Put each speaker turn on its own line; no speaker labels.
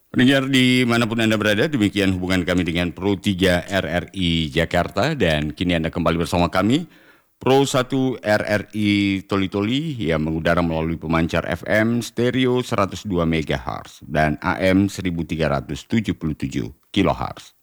Pendengar dimanapun Anda berada, demikian hubungan kami dengan Pro 3 RRI Jakarta dan kini Anda kembali bersama kami Pro 1 RRI Toli-Toli yang mengudara melalui pemancar FM stereo 102 MHz dan AM 1377 kHz.